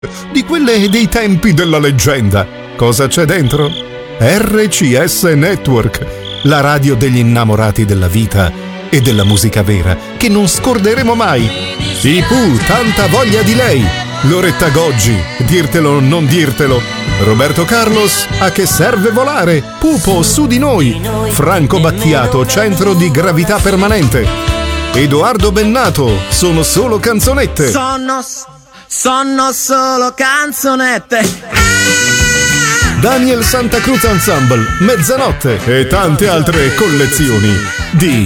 di quelle dei tempi della leggenda. Cosa c'è dentro? RCS Network, la radio degli innamorati della vita e della musica vera che non scorderemo mai. I Pooh, tanta voglia di lei. Loretta Goggi, dirtelo non dirtelo. Roberto Carlos, a che serve volare? Pupo, su di noi. Franco Battiato, centro di gravità permanente. Edoardo Bennato, sono solo canzonette. Sono solo canzonette. Daniel Santa Cruz Ensemble, Mezzanotte e tante altre collezioni di